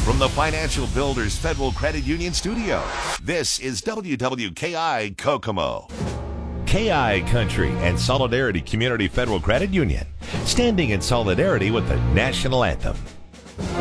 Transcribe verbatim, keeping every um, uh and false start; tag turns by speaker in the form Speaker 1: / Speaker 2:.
Speaker 1: From the Financial Builders Federal Credit Union studio, this is W W K I Kokomo. K I Country and Solidarity Community Federal Credit Union, standing in solidarity with the national anthem.